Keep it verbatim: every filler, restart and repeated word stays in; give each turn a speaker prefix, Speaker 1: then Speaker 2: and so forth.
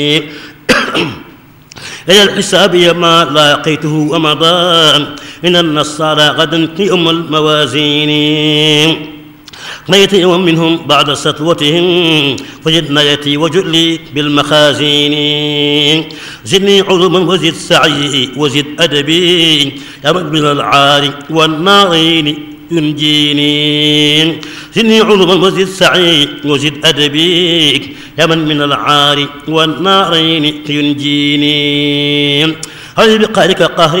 Speaker 1: إلى الحساب ما لاقيته ومضى من النصارى غدا في أم الموازين. نيت يوم منهم بعد سطوتهم فجد نيتي وجلي بالمخازين. زدني علوما وزد سعي وزد أدبي يا من من العار والنارين ينجيني. زدني علوما وزد سعي وزد أدبي يا من من العار والنارين ينجيني. هل بقارك قهر